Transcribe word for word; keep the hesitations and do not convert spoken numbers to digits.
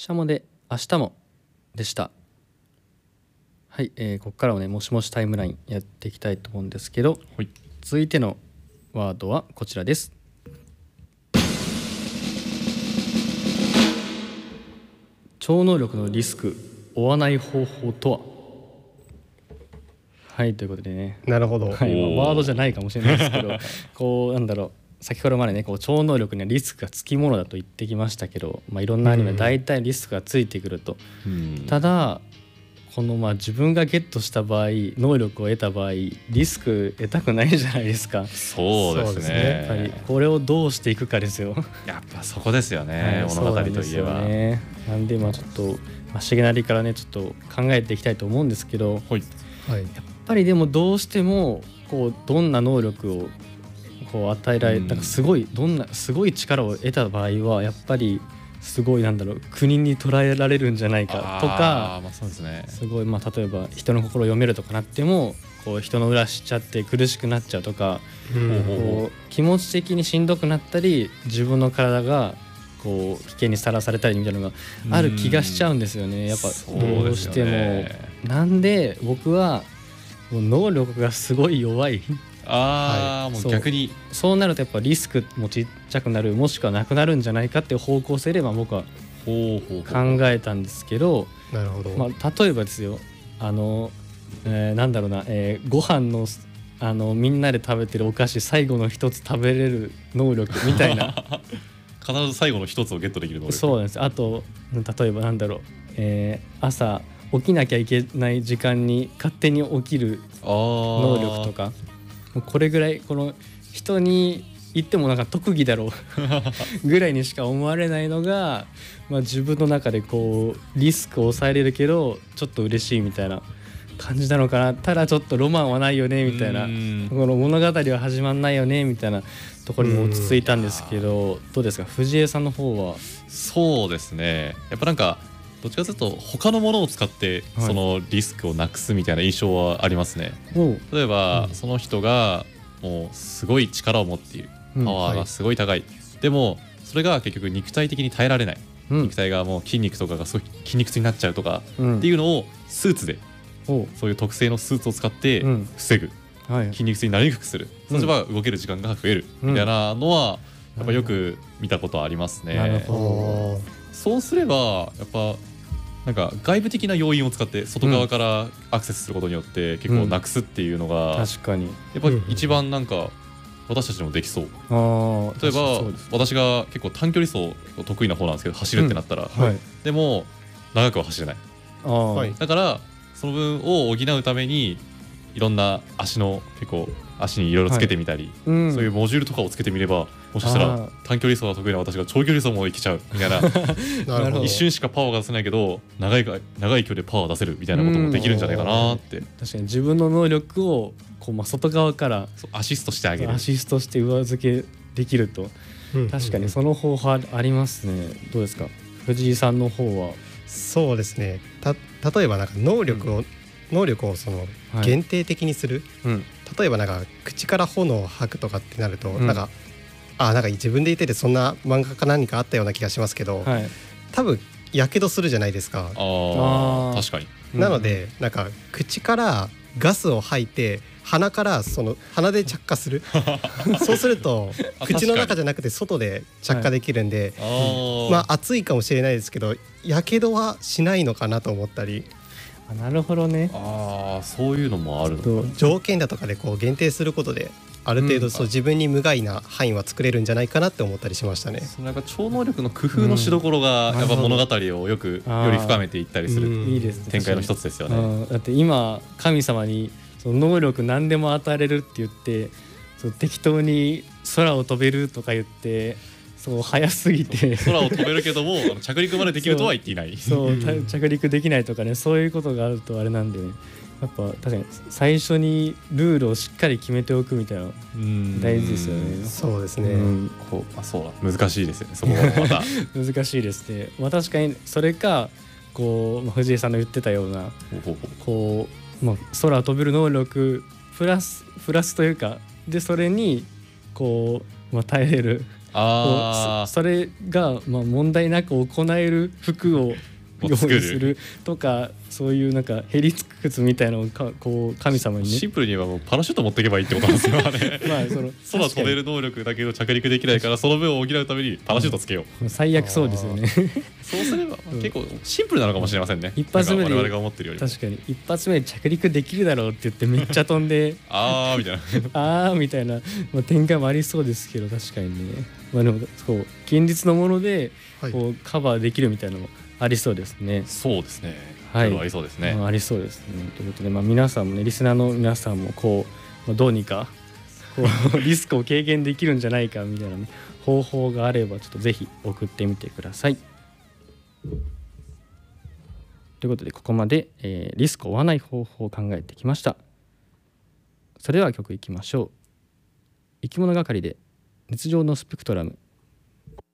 シャモで明日もでした。はい、えー、ここからはねもしもしタイムラインやっていきたいと思うんですけど、 はい、 続いてのワードはこちらです。超能力のリスク負わない方法とは。はいということでね、 なるほど、 はい、まあ、ワードじゃないかもしれないですけどこうなんだろう、先ほどまでねこう超能力にはリスクがつきものだと言ってきましたけど、まあ、いろんなアニメ大体リスクがついてくると、うん、ただこのまあ自分がゲットした場合能力を得た場合リスク得たくないじゃないですか。 そうですね、 やっぱりこれをどうしていくかですよやっぱそこですよね、はい、物語といえば。 なんで、ね、なんでまあちょっと、まあ、しげなりからねちょっと考えていきたいと思うんですけど、 はい、 やっぱりでもどうしてもこうどんな能力をこう与えられ、うん、なんかすごいどんなすごい力を得た場合はやっぱりすごいなんだろう国に捉えられるんじゃないかとか、 まあそうですね、 すごいまあ例えば人の心を読めるとかなってもこう人の裏しちゃって苦しくなっちゃうとか、うん、こう気持ち的にしんどくなったり自分の体がこう危険にさらされたりみたいなのがある気がしちゃうんですよね、やっぱどうしても。なんで僕はもう能力がすごい弱いあ、はい、もう逆にそう、そうなるとやっぱリスクもちっちゃくなる、もしくはなくなるんじゃないかっていう方向性で僕は考えたんですけど、 なるほど、 まあ、例えばですよ、あの、えー、なんだろうな、えー、ご飯のあのみんなで食べてるお菓子最後の一つ食べれる能力みたいな必ず最後の一つをゲットできる能力。 そうなんです。あと例えばなんだろう、えー、朝起きなきゃいけない時間に勝手に起きる能力とか、もうこれぐらいこの人に言ってもなんか特技だろうぐらいにしか思われないのが、まあ、自分の中でこうリスクを抑えれるけどちょっと嬉しいみたいな感じなのかな。ただちょっとロマンはないよねみたいな、この物語は始まんないよねみたいなところに落ち着いたんですけど、どうですか藤江さんの方は。 そうですね、やっぱなんかどっちかというと他のものを使ってそのリスクをなくすみたいな印象はありますね、はい、例えば、うん、その人がもうすごい力を持っている、パワーがすごい高い、うんはい、でもそれが結局肉体的に耐えられない、うん、肉体がもう筋肉とかがすごい筋肉痛になっちゃうとか、うん、っていうのをスーツで、うん、そういう特製のスーツを使って防ぐ、うんはい、筋肉痛になりにくくする、そうすれば動ける時間が増える、うん、みたいなのはやっぱよく見たことありますね。 なるほど。 そうすればやっぱなんか外部的な要因を使って外側からアクセスすることによって結構なくすっていうのが、 うん、確かにやっぱり一番なんか私たちもできそう。あ例えば私が結構短距離走得意な方なんですけど走るってなったら、うんはい、でも長くは走れない。あだからその分を補うためにいろんな足の結構足にいろいろつけてみたり、はいうん、そういうモジュールとかをつけてみればもしかしたら短距離走が得意な私が長距離走もいけちゃうみたいな一瞬しかパワーが出せないけど長い長い距離でパワーを出せるみたいなこともできるんじゃないかなって。 確かに自分の能力をこう、まあ、外側からアシストしてあげる、 アシストして上付けできると、うん、確かにその方法ありますね。どうですか藤井さんの方は。 そうですね、た例えばなんか能力を、うん、能力をその限定的にする、はいうん、例えばなんか口から炎を吐くとかってなると、うん、なんかあなんか自分で言っててそんな漫画か何かあったような気がしますけど、はい、多分やけどするじゃないですか。 あ確かに。 なので、うん、なんか口からガスを吐いて鼻からその鼻で着火するそうすると口の中じゃなくて外で着火できるんで、はい、まあ熱いかもしれないですけどやけどはしないのかなと思ったり。 なるほどね。 ああそういうのもあるのか。 条件だとかでこう限定することである程度そう、うん、自分に無害な範囲は作れるんじゃないかなって思ったりしましたね。 なんか超能力の工夫のしどころがやっぱ物語をよくより深めていったりする展開の一つですよね。 だって今神様にその能力何でも与えれるって言ってそう適当に空を飛べるとか言ってそう早すぎて空を飛べるけども着陸までできるとは言っていないそうそう着陸できないとかね、そういうことがあるとあれなんでね、やっぱ確かに最初にルールをしっかり決めておくみたいな大事ですよね。 そうですね、うん、 こうあそうだ難しいですよねそこはまた難しいですね。まあ、確かにそれかこう、まあ、藤井さんの言ってたようなこう、まあ、空を飛べる能力プラスプラスというかでそれにこう、まあ、耐えれるあそ, それがまあ問題なく行える服を用意するとか、そういうなんかへりつく靴みたいなのをかこう神様にね、 シンプルにはもうパラシュート持っていけばいいってことなんですよねまあその空飛べる能力だけど着陸できないから、その分を補うためにパラシュートつけよう、 うん、最悪そうですよねそうすれば結構シンプルなのかもしれませんね。 一発目で我々が思ってるよりも確かに一発目で着陸できるだろうって言ってめっちゃ飛んであーみたいなあーみたいな、まあ、展開もありそうですけど、確かにね、まあ、でもそう現実のものでこうカバーできるみたいなのもありそうですね。 そうですね、 はい、 ありそうですね、 まあ、ありそうですね。ということで、まあ、皆さんもね、リスナーの皆さんもこう、まあ、どうにかこうリスクを軽減できるんじゃないかみたいな、ね、方法があればちょっとぜひ送ってみてください。ということでここまで、えー、リスクを負わない方法を考えてきました。それでは曲いきましょう。生き物係で熱情のスペクトラム